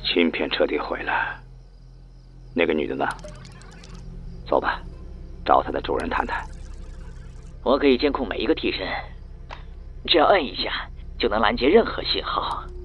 芯片彻底毁了。那个女的呢？走吧，找她的主人谈谈。 我可以监控每一个替身，只要摁一下就能拦截任何信号。